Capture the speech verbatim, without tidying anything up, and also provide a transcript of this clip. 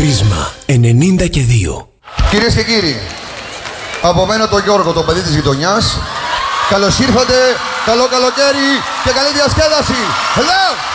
Ρίσμα ενενήντα και δύο. Κυρίες και κύριοι, από μένα τον Γιώργο, το παιδί της γειτονιάς, καλώς ήρθατε, καλό καλοκαίρι και καλή διασκέδαση. Hello!